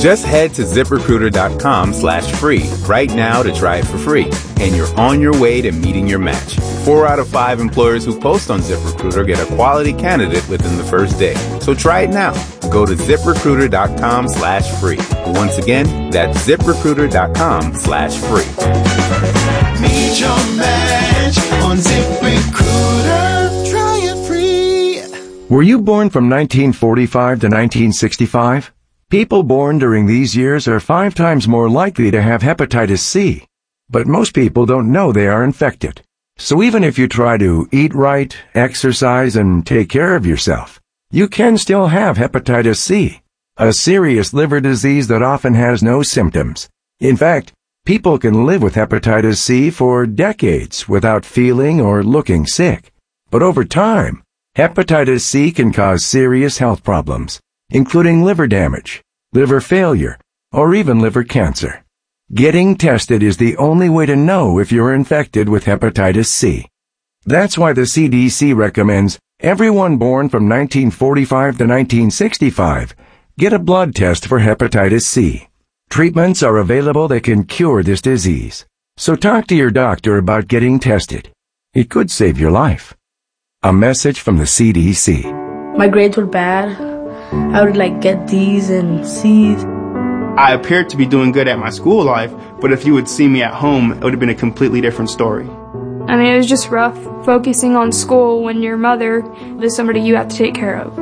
Just head to ZipRecruiter.com/free right now to try it for free. And you're on your way to meeting your match. 4 out of 5 employers who post on ZipRecruiter get a quality candidate within the first day. So try it now. Go to ZipRecruiter.com/free. Once again, that's ZipRecruiter.com/free. Meet your match on ZipRecruiter. Try it free. Were you born from 1945 to 1965? People born during these years are 5 times more likely to have hepatitis C. But most people don't know they are infected. So even if you try to eat right, exercise, and take care of yourself, you can still have hepatitis C, a serious liver disease that often has no symptoms. In fact, people can live with hepatitis C for decades without feeling or looking sick. But over time, hepatitis C can cause serious health problems, including liver damage, liver failure, or even liver cancer. Getting tested is the only way to know if you're infected with hepatitis C. That's why the CDC recommends everyone born from 1945 to 1965 get a blood test for hepatitis C. Treatments are available that can cure this disease. So talk to your doctor about getting tested. It could save your life. A message from the CDC. My grades were bad. I would get D's and C's. I appeared to be doing good at my school life, but if you would see me at home, it would have been a completely different story. I mean, it was just rough focusing on school when your mother is somebody you have to take care of.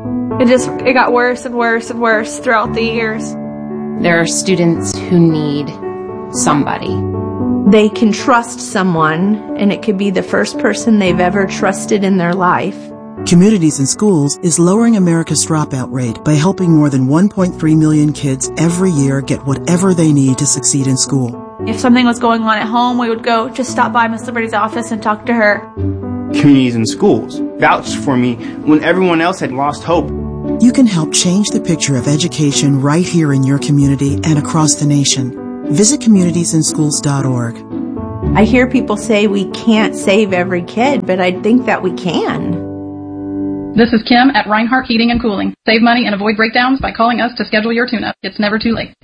It got worse and worse and worse throughout the years. There are students who need somebody. They can trust someone, and it could be the first person they've ever trusted in their life. Communities in Schools is lowering America's dropout rate by helping more than 1.3 million kids every year get whatever they need to succeed in school. If something was going on at home, we would go just stop by Miss Liberty's office and talk to her. Communities in Schools vouched for me when everyone else had lost hope. You can help change the picture of education right here in your community and across the nation. Visit communitiesinschools.org. I hear people say we can't save every kid, but I think that we can. This is Kim at Reinhardt Heating and Cooling. Save money and avoid breakdowns by calling us to schedule your tune-up. It's never too late.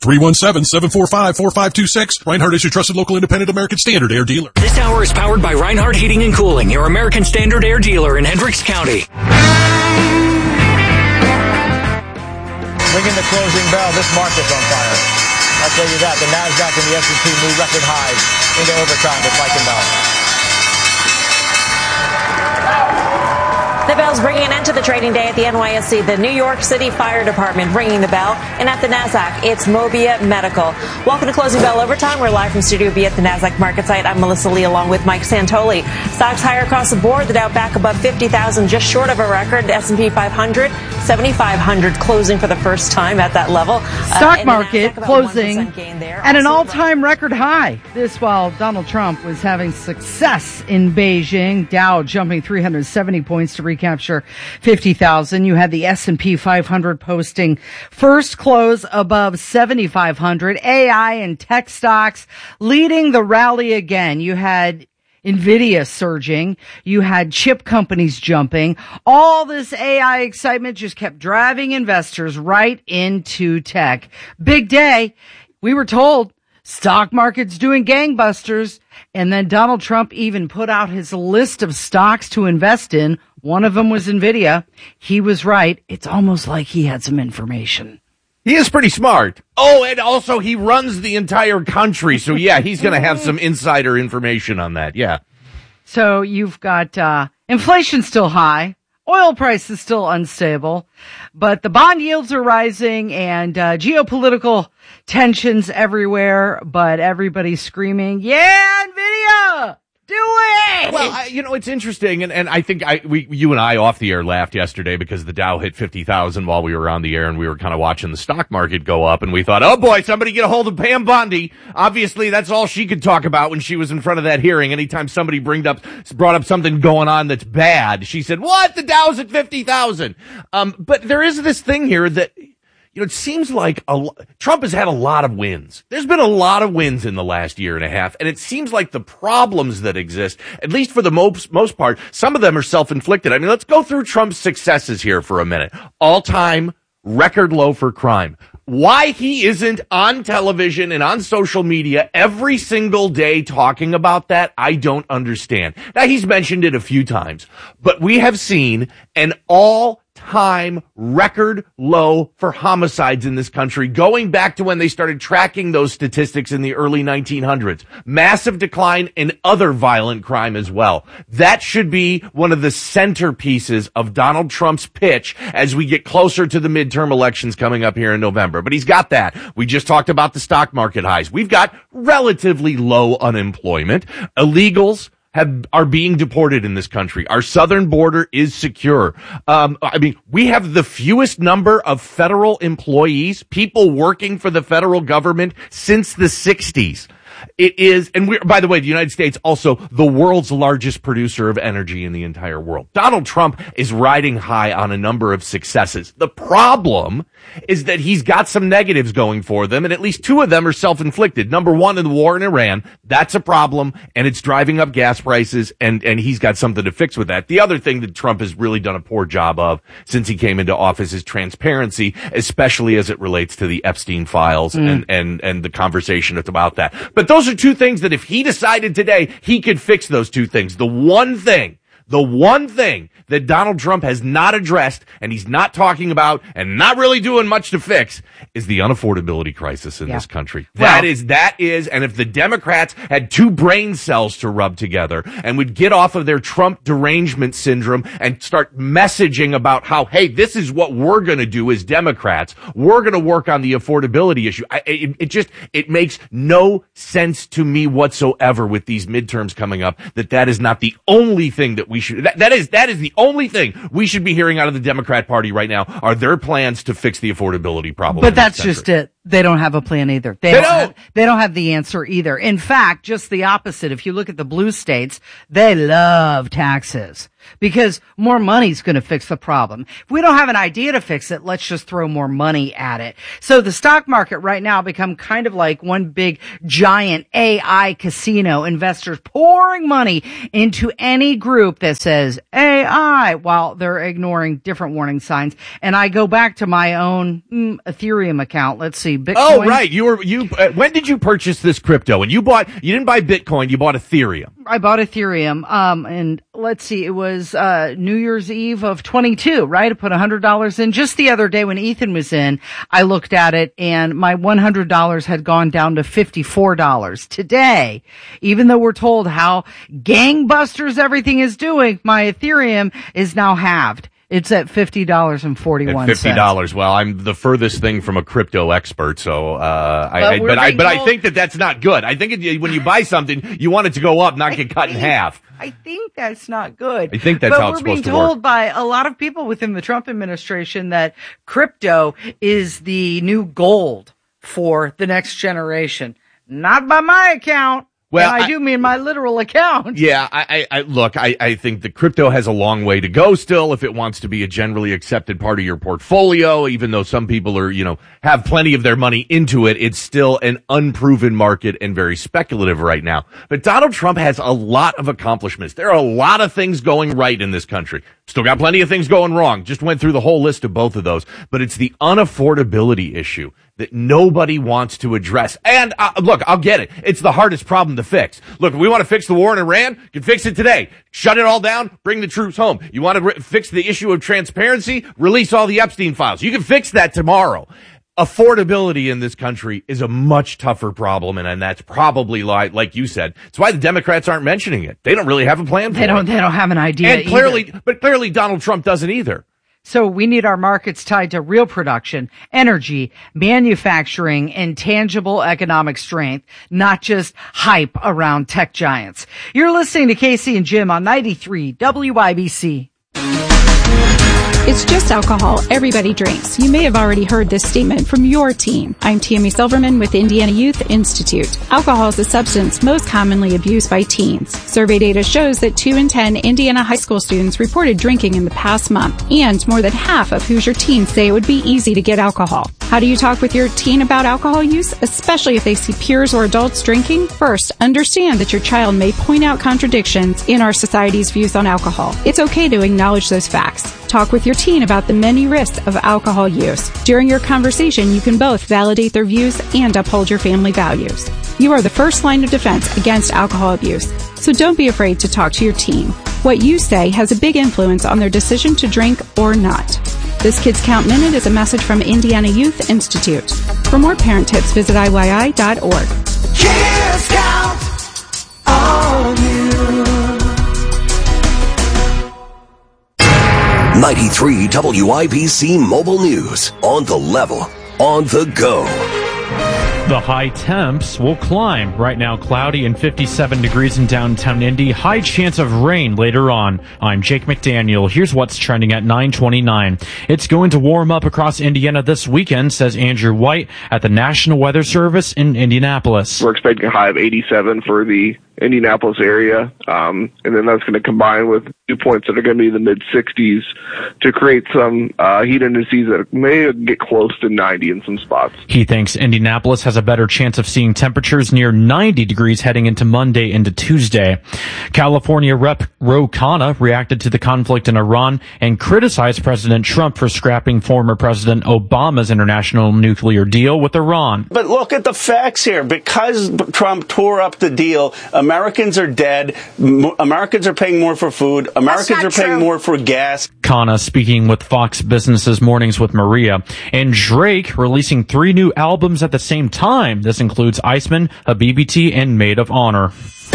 317-745-4526. Reinhardt is your trusted local independent American Standard Air dealer. This hour is powered by Reinhardt Heating and Cooling, your American Standard Air dealer in Hendricks County. Ringing the closing bell, this market's on fire. I'll tell you that. The NASDAQ and the S&P move record highs into overtime with Mike and Mel. The bell's bringing an end to the trading day at the NYSE. The New York City Fire Department ringing the bell. And at the NASDAQ, it's Mobia Medical. Welcome to Closing Bell Overtime. We're live from Studio B at the NASDAQ market site. I'm Melissa Lee along with Mike Santoli. Stocks higher across the board. The Dow back above 50,000, just short of a record. The S&P 500, 7,500 closing for the first time at that level. Stock market closing at an all-time record high. This while Donald Trump was having success in Beijing. Dow jumping 370 points to recapture 50,000. You had the S&P 500 posting first close above 7,500. AI and tech stocks leading the rally again. You had NVIDIA surging. You had chip companies jumping. All this AI excitement just kept driving investors right into tech. Big day. We were told stock market's doing gangbusters. And then Donald Trump even put out his list of stocks to invest in. One of them was NVIDIA. He was right. It's almost like he had some information. He is pretty smart. Oh, and also he runs the entire country. So, yeah, he's going to have some insider information on that. Yeah. So you've got inflation still high. Oil price is still unstable. But the bond yields are rising and geopolitical tensions everywhere. But everybody's screaming, yeah, NVIDIA! Do it! Well, it's interesting, and I think you and I off the air laughed yesterday because the Dow hit 50,000 while we were on the air, and we were kind of watching the stock market go up, and we thought, oh boy, somebody get a hold of Pam Bondi. Obviously, that's all she could talk about when she was in front of that hearing. Anytime somebody brought up something going on that's bad, she said, what? The Dow's at 50,000. But there is this thing here that, it seems like Trump has had a lot of wins. There's been a lot of wins in the last year and a half, and it seems like the problems that exist, at least for the most part, some of them are self-inflicted. I mean, let's go through Trump's successes here for a minute. All-time record low for crime. Why he isn't on television and on social media every single day talking about that, I don't understand. Now, he's mentioned it a few times, but we have seen an all-time record low for homicides in this country, going back to when they started tracking those statistics in the early 1900s. Massive decline in other violent crime as well. That should be one of the centerpieces of Donald Trump's pitch as we get closer to the midterm elections coming up here in November. But he's got that. We just talked about the stock market highs. We've got relatively low unemployment. Illegals are being deported in this country. Our southern border is secure. We have the fewest number of federal employees, people working for the federal government, since the 60s. It is, and by the way, the United States also the world's largest producer of energy in the entire world. Donald Trump is riding high on a number of successes. The problem is that he's got some negatives going for them, and at least two of them are self-inflicted. Number one, in the war in Iran, that's a problem, and it's driving up gas prices, and he's got something to fix with that. The other thing that Trump has really done a poor job of since he came into office is transparency, especially as it relates to the Epstein files and the conversation about that. But those are two things that if he decided today, he could fix those two things. The one thing that Donald Trump has not addressed, and he's not talking about, and not really doing much to fix, is the unaffordability crisis in this country. That is, and if the Democrats had two brain cells to rub together and would get off of their Trump derangement syndrome and start messaging about how, hey, this is what we're going to do as Democrats. We're going to work on the affordability issue. It makes no sense to me whatsoever with these midterms coming up that is not the only thing that we should, that is the only thing we should be hearing out of the Democrat Party right now are their plans to fix the affordability problem. But that's just it. They don't have a plan either. They don't have the answer either. In fact, just the opposite. If you look at the blue states, they love taxes because more money's going to fix the problem. If we don't have an idea to fix it, let's just throw more money at it. So the stock market right now become kind of like one big giant AI casino, investors pouring money into any group that says AI while they're ignoring different warning signs. And I go back to my own Ethereum account. Let's see. Bitcoin. Oh, right. When did you purchase this crypto? And you didn't buy Bitcoin, you bought Ethereum. I bought Ethereum. And let's see, it was, New Year's Eve of 22, right? I put $100 in. Just the other day when Ethan was in, I looked at it and my $100 had gone down to $54. Today, even though we're told how gangbusters everything is doing, my Ethereum is now halved. It's at $50.41. At $50. Well, I'm the furthest thing from a crypto expert, so I think that's not good. I think when you buy something, you want it to go up, not get cut in half. I think that's not good. I think that's how it's supposed to work. But we're being told by a lot of people within the Trump administration that crypto is the new gold for the next generation. Not by my account. Well, I do mean my literal account. Yeah, I think the crypto has a long way to go still if it wants to be a generally accepted part of your portfolio, even though some people are, have plenty of their money into it. It's still an unproven market and very speculative right now. But Donald Trump has a lot of accomplishments. There are a lot of things going right in this country. Still got plenty of things going wrong. Just went through the whole list of both of those. But it's the unaffordability issue that nobody wants to address. And look, I'll get it. It's the hardest problem to fix. Look, if we want to fix the war in Iran, you can fix it today. Shut it all down, bring the troops home. You want to fix the issue of transparency, release all the Epstein files. You can fix that tomorrow. Affordability in this country is a much tougher problem, and that's probably like you said. It's why the Democrats aren't mentioning it. They don't really have a plan for it. They don't have an idea. And clearly Donald Trump doesn't either. So we need our markets tied to real production, energy, manufacturing, and tangible economic strength, not just hype around tech giants. You're listening to Casey and Jim on 93 WIBC. It's just alcohol. Everybody drinks. You may have already heard this statement from your teen. I'm Tammy Silverman with Indiana Youth Institute. Alcohol is a substance most commonly abused by teens. Survey data shows that 2 in 10 Indiana high school students reported drinking in the past month, and more than half of Hoosier teens say it would be easy to get alcohol. How do you talk with your teen about alcohol use, especially if they see peers or adults drinking? First, understand that your child may point out contradictions in our society's views on alcohol. It's okay to acknowledge those facts. Talk with your teen about the many risks of alcohol use. During your conversation, you can both validate their views and uphold your family values. You are the first line of defense against alcohol abuse, so don't be afraid to talk to your teen. What you say has a big influence on their decision to drink or not. This Kids Count Minute is a message from Indiana Youth Institute. For more parent tips, visit IYI.org. Kids Count on you. 93 WIBC Mobile News. On the level, on the go. The high temps will climb. Right now, cloudy and 57 degrees in downtown Indy. High chance of rain later on. I'm Jake McDaniel. Here's what's trending at 9:29. It's going to warm up across Indiana this weekend, says Andrew White at the National Weather Service in Indianapolis. We're expecting a high of 87 for the Indianapolis area, and then that's going to combine with dew points that are going to be in the mid-60s to create some heat indices that may get close to 90 in some spots. He thinks Indianapolis has a better chance of seeing temperatures near 90 degrees heading into Monday into Tuesday. California Rep. Ro Khanna reacted to the conflict in Iran and criticized President Trump for scrapping former President Obama's international nuclear deal with Iran. But look at the facts here. Because Trump tore up the deal, Americans are dead. Americans are paying more for food. Americans are paying more for gas. Khanna speaking with Fox Business's Mornings with Maria. And Drake releasing 3 new albums at the same time. This includes Iceman, Habibi T, and Maid of Honor.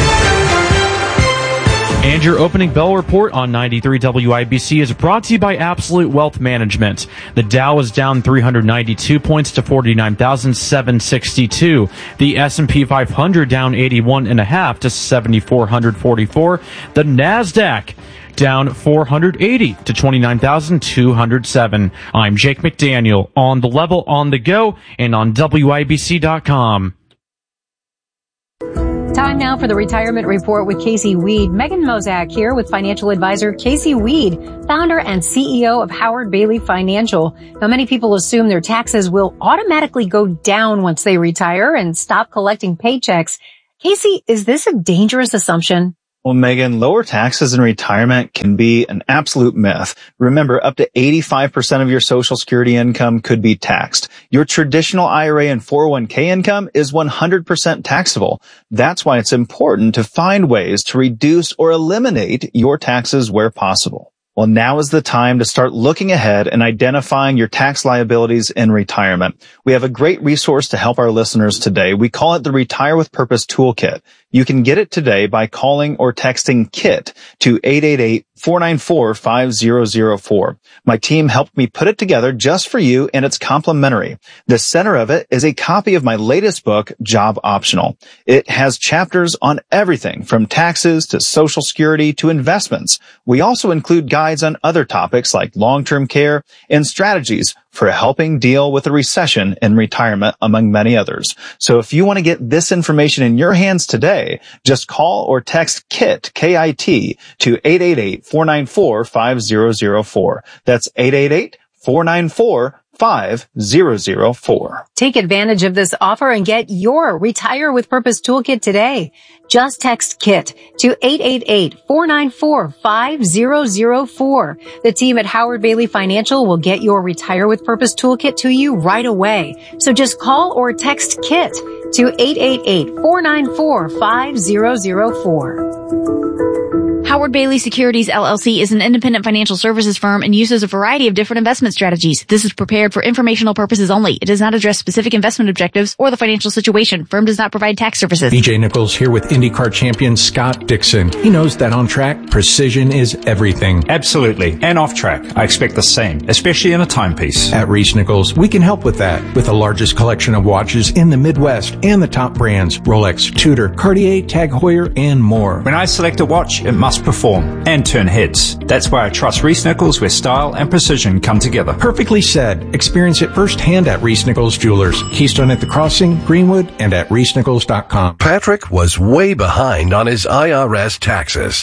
And your opening bell report on 93 WIBC is brought to you by Absolute Wealth Management. The Dow is down 392 points to 49,762. The S&P 500 down 81.5 to 7,444. The NASDAQ down 480 to 29,207. I'm Jake McDaniel, on the level, on the go, and on WIBC.com. Time now for the Retirement Report with Casey Weed. Megan Mozak here with financial advisor Casey Weed, founder and CEO of Howard Bailey Financial. Now, many people assume their taxes will automatically go down once they retire and stop collecting paychecks. Casey, is this a dangerous assumption? Well, Megan, lower taxes in retirement can be an absolute myth. Remember, up to 85% of your Social Security income could be taxed. Your traditional IRA and 401k income is 100% taxable. That's why it's important to find ways to reduce or eliminate your taxes where possible. Well, now is the time to start looking ahead and identifying your tax liabilities in retirement. We have a great resource to help our listeners today. We call it the Retire with Purpose Toolkit. You can get it today by calling or texting KIT to 888-494-5004. My team helped me put it together just for you, and it's complimentary. The center of it is a copy of my latest book, Job Optional. It has chapters on everything from taxes to Social Security to investments. We also include guides on other topics like long-term care and strategies for helping deal with a recession in retirement, among many others. So if you want to get this information in your hands today, just call or text KIT, K-I-T, to 888-494-5004. That's 888-494-5004. Take advantage of this offer and get your Retire with Purpose Toolkit today. Just text KIT to 888-494-5004. The team at Howard Bailey Financial will get your Retire with Purpose Toolkit to you right away. So just call or text KIT to 888-494-5004. Howard Bailey Securities LLC is an independent financial services firm and uses a variety of different investment strategies. This is prepared for informational purposes only. It does not address specific investment objectives or the financial situation. Firm does not provide tax services. BJ Nichols here with IndyCar champion Scott Dixon. He knows that on track, precision is everything. Absolutely. And off track, I expect the same, especially in a timepiece. At Reese Nichols, we can help with that. With the largest collection of watches in the Midwest and the top brands, Rolex, Tudor, Cartier, Tag Heuer, and more. When I select a watch, it must perform and turn heads. That's why I trust Reese Nichols, where style and precision come together. Perfectly said. Experience it firsthand at Reese Nichols Jewelers, Keystone at the Crossing, Greenwood, and at ReeseNichols.com. Patrick was way behind on his IRS taxes. I was in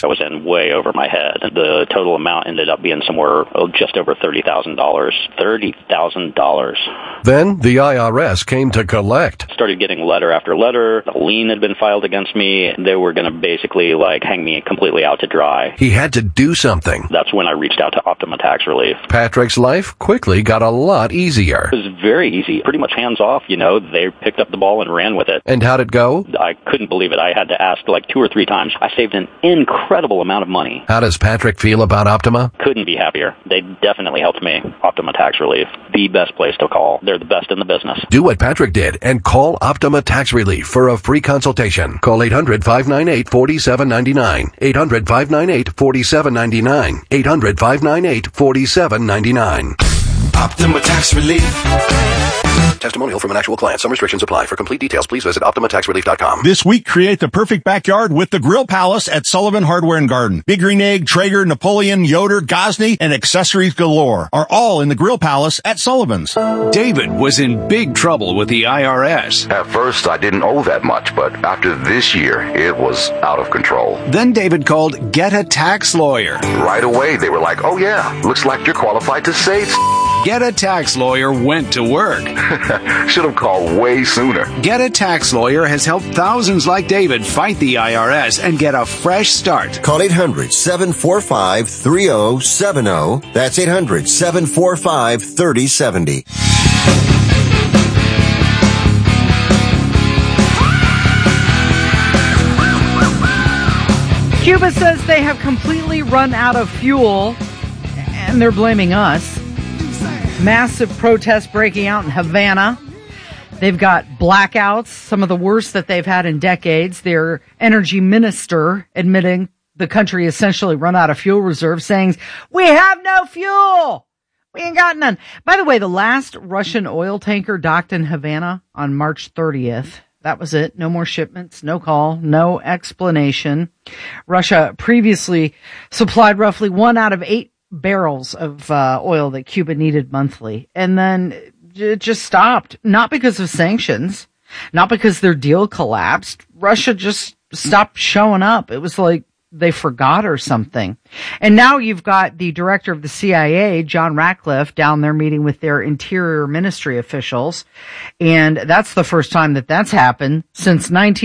way over my head. The total amount ended up being somewhere just over $30,000. $30,000. Then the IRS came to collect. Started getting letter after letter. A lien had been filed against me. They were going to basically hang me completely out to dry. He had to do something. That's when I reached out to Optima Tax Relief. Patrick's life quickly got a lot easier. It was very easy, pretty much hands off. They picked up the ball and ran with it. And how'd it go? I couldn't believe it. I had to ask 2 or 3 times. I saved an incredible amount of money. How does Patrick feel about Optima? Couldn't be happier. They definitely helped me. Optima Tax Relief, the best place to call. They're the best in the business. Do what Patrick did and call Optima Tax Relief for a free consultation. Call 800-598-4799. 800-598-4799. 800-598-4799. Optima Tax Relief. Testimonial from an actual client. Some restrictions apply. For complete details, please visit OptimaTaxRelief.com. This week, create the perfect backyard with the Grill Palace at Sullivan Hardware and Garden. Big Green Egg, Traeger, Napoleon, Yoder, Gosney, and accessories galore are all in the Grill Palace at Sullivan's. David was in big trouble with the IRS. At first, I didn't owe that much, but after this year, it was out of control. Then David called Get a Tax Lawyer. Right away, they were like, oh yeah, looks like you're qualified to save. Get a Tax Lawyer went to work. Should have called way sooner. Get a Tax Lawyer has helped thousands like David fight the IRS and get a fresh start. Call 800-745-3070. That's 800-745-3070. Cuba says they have completely run out of fuel, and they're blaming us. Massive protests breaking out in Havana. They've got blackouts, some of the worst that they've had in decades. Their energy minister admitting the country essentially run out of fuel reserves, saying, we have no fuel. We ain't got none. By the way, the last Russian oil tanker docked in Havana on March 30th. That was it. No more shipments, no call, no explanation. Russia previously supplied roughly 1 out of 8 barrels of oil that Cuba needed monthly. And then it just stopped. Not because of sanctions, not because their deal collapsed. Russia just stopped showing up. It was like they forgot or something. And now you've got the director of the CIA, John Ratcliffe, down there meeting with their Interior Ministry officials. And that's the first time that that's happened since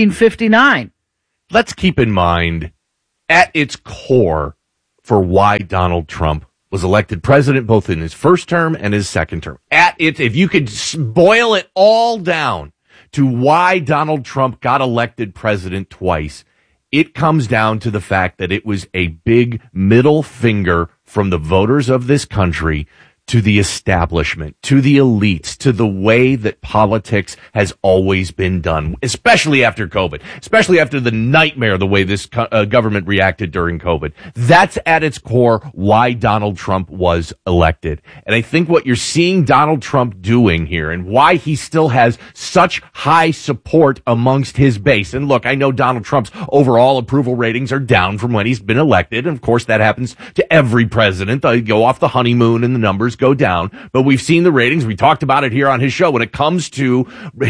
1959. Let's keep in mind, at its core, for why Donald Trump was elected president, both in his first term and his second term. If you could boil it all down to why Donald Trump got elected president twice, it comes down to the fact that it was a big middle finger from the voters of this country to the establishment, to the elites, to the way that politics has always been done, especially after COVID, especially after the nightmare, the way this government reacted during COVID. That's at its core why Donald Trump was elected. And I think what you're seeing Donald Trump doing here and why he still has such high support amongst his base. And look, I know Donald Trump's overall approval ratings are down from when he's been elected. And of course, that happens to every president. They go off the honeymoon and the numbers go down, but we've seen the ratings. We talked about it here on his show. When it comes to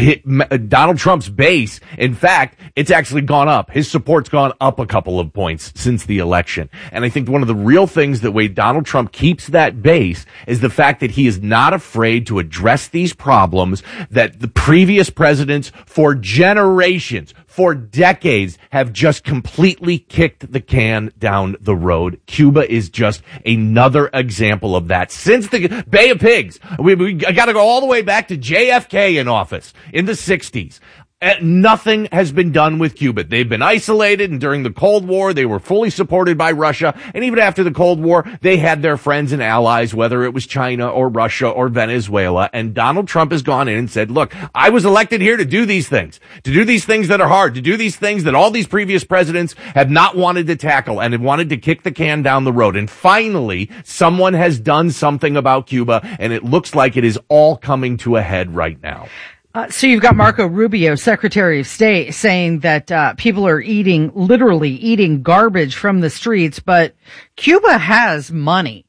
Donald Trump's base, in fact, it's actually gone up. His support's gone up a couple of points since the election. And I think one of the real things that way Donald Trump keeps that base is the fact that he is not afraid to address these problems that the previous presidents for generations, for decades, have just completely kicked the can down the road. Cuba is just another example of that. Since the Bay of Pigs, we got to go all the way back to JFK in office in the 60s. Nothing has been done with Cuba. They've been isolated, and during the Cold War, they were fully supported by Russia. And even after the Cold War, they had their friends and allies, whether it was China or Russia or Venezuela. And Donald Trump has gone in and said, look, I was elected here to do these things that are hard, to do these things that all these previous presidents have not wanted to tackle and have wanted to kick the can down the road. And finally, someone has done something about Cuba, and it looks like it is all coming to a head right now. So you've got Marco Rubio, Secretary of State, saying that people are literally eating garbage from the streets, but Cuba has money.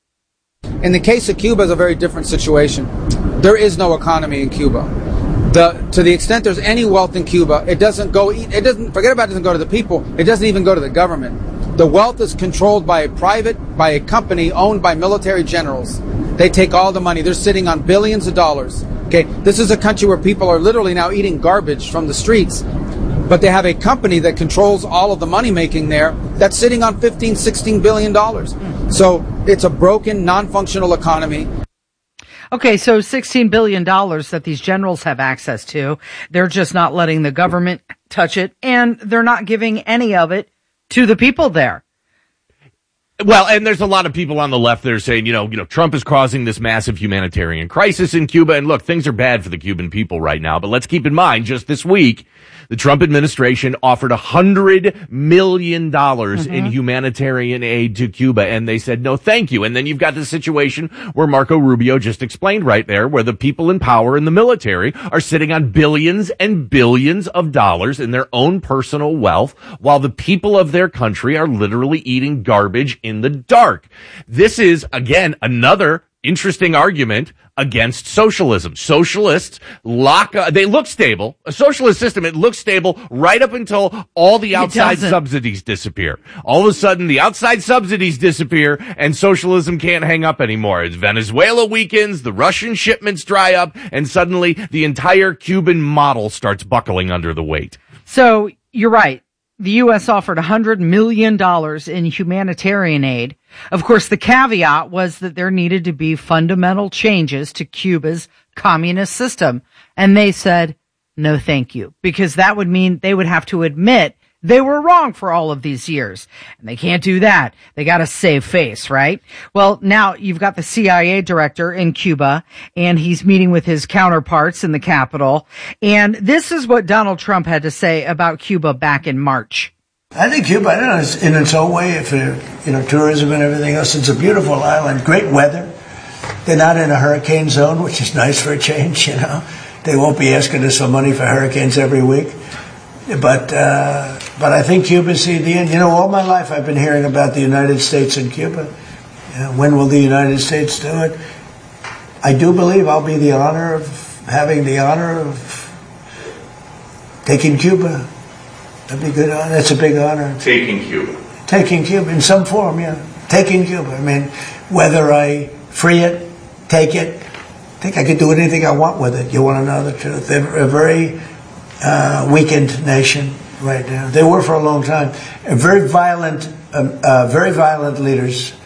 In the case of Cuba, it's a very different situation. There is no economy in Cuba. To the extent there's any wealth in Cuba, it doesn't go to the people. It doesn't even go to the government. The wealth is controlled by a company owned by military generals. They take all the money. They're sitting on billions of dollars. Okay, this is a country where people are literally now eating garbage from the streets, but they have a company that controls all of the money making there that's sitting on $16 billion. So it's a broken, non-functional economy. Okay, so $16 billion that these generals have access to, they're just not letting the government touch it, and they're not giving any of it to the people there. Well, and there's a lot of people on the left that are saying, Trump is causing this massive humanitarian crisis in Cuba. And look, things are bad for the Cuban people right now. But let's keep in mind, just this week, the Trump administration offered $100 million in humanitarian aid to Cuba. And they said, no, thank you. And then you've got the situation where Marco Rubio just explained right there, where the people in power in the military are sitting on billions and billions of dollars in their own personal wealth, while the people of their country are literally eating garbage in the dark. This is, again, another interesting argument against socialism. Socialists they look stable. A socialist system, it looks stable right up until all the outside subsidies disappear. All of a sudden, the outside subsidies disappear and socialism can't hang up anymore. As Venezuela weakens, the Russian shipments dry up, and suddenly the entire Cuban model starts buckling under the weight. So you're right. The U.S. offered $100 million in humanitarian aid. Of course, the caveat was that there needed to be fundamental changes to Cuba's communist system. And they said, no, thank you, because that would mean they would have to admit they were wrong for all of these years. And they can't do that. They got to save face, right? Well, now you've got the CIA director in Cuba, and he's meeting with his counterparts in the capital. And this is what Donald Trump had to say about Cuba back in March. I think Cuba, in its own way, for tourism and everything else, it's a beautiful island, great weather. They're not in a hurricane zone, which is nice for a change, They won't be asking us for money for hurricanes every week. But I think Cuba's the end. All my life I've been hearing about the United States and Cuba. When will the United States do it? I do believe I'll be having the honor of taking Cuba. That'd be good. That's a big honor. Taking Cuba. Taking Cuba in some form, yeah. Taking Cuba. I mean, whether I free it, take it, I think I could do anything I want with it. You want to know the truth? They're a very weakened nation right now. They were for a long time. Very violent leaders